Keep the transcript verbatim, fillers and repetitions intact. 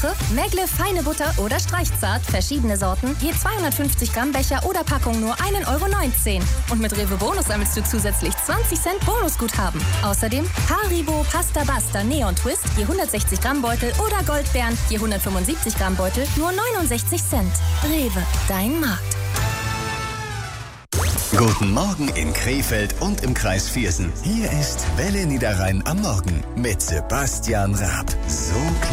Woche Megle feine Butter oder Streichzart, verschiedene Sorten, je zweihundertfünfzig Gramm Becher oder Packung nur ein Euro neunzehn. Und mit Rewe Bonus sammelst du zusätzlich zwanzig Cent Bonusguthaben. Außerdem Haribo Pasta Basta Neon Twist, je hundertsechzig Gramm Beutel oder Goldbeeren, je hundertfünfundsiebzig Gramm Beutel, nur neunundsechzig Cent. Rewe, dein Markt. Guten Morgen in Krefeld und im Kreis Viersen. Hier ist Welle Niederrhein am Morgen mit Sebastian Raab. So klar.